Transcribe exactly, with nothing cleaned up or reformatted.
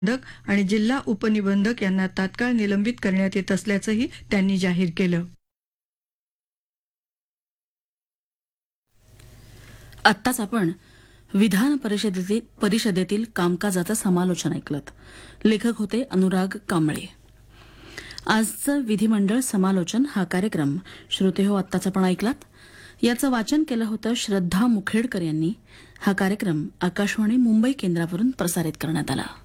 निबंधक आणि जिल्हा उपनिबंधक यांना तात्काळ निलंबित करण्यात येत असल्याचंही त्यांनी जाहीर केलं. आत्ताच आपण विधान परिषदेतील परिषदेतील कामकाजाचं समालोचन ऐकलत. लेखक होते अनुराग कांबळे. आजचं विधिमंडळ समालोचन हा कार्यक्रम श्रोते हो आत्ताच आपण ऐकलात. याचं वाचन केलं होतं श्रद्धा मुखेडकर यांनी. हा कार्यक्रम आकाशवाणी मुंबई केंद्रावरून प्रसारित करण्यात आला.